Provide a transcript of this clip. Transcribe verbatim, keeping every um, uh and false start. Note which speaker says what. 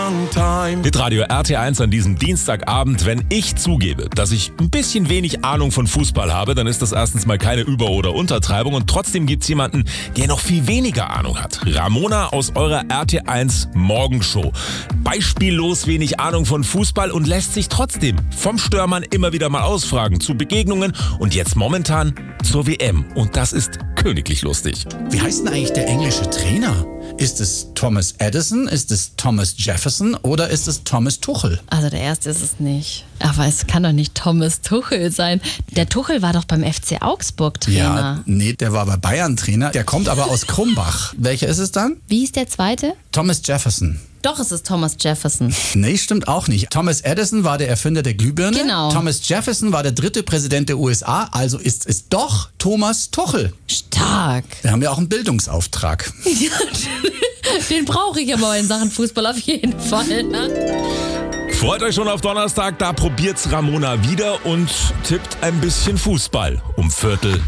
Speaker 1: long time.
Speaker 2: Hitradio R T eins an diesem Dienstagabend. Wenn ich zugebe, dass ich ein bisschen wenig Ahnung von Fußball habe, dann ist das erstens mal keine Über- oder Untertreibung und trotzdem gibt's jemanden, der noch viel weniger Ahnung hat. Ramona aus eurer R T eins Morgenshow. Beispiellos wenig Ahnung von Fußball und lässt sich trotzdem vom Störmann immer wieder mal ausfragen zu Begegnungen und jetzt momentan zur W M. Und das ist königlich lustig.
Speaker 3: Wie heißt denn eigentlich der englische Trainer? Ist es Thomas Edison, ist es Thomas Jefferson oder ist es Thomas Tuchel?
Speaker 4: Also der erste ist es nicht. Aber es kann doch nicht Thomas Tuchel sein. Der Tuchel war doch beim F C Augsburg Trainer.
Speaker 3: Ja, nee, der war bei Bayern Trainer. Der kommt aber aus Krumbach. Welcher ist es dann?
Speaker 4: Wie hieß der zweite?
Speaker 3: Thomas Jefferson.
Speaker 4: Doch, es ist Thomas Jefferson.
Speaker 3: Nee, stimmt auch nicht. Thomas Edison war der Erfinder der Glühbirne.
Speaker 4: Genau.
Speaker 3: Thomas Jefferson war der dritte Präsident der U S A. Also ist es doch Thomas Tuchel.
Speaker 4: Stark.
Speaker 3: Wir haben ja auch einen Bildungsauftrag.
Speaker 4: Den brauche ich aber in Sachen Fußball auf jeden Fall. Ne?
Speaker 2: Freut euch schon auf Donnerstag, da probiert's Ramona wieder und tippt ein bisschen Fußball um Viertel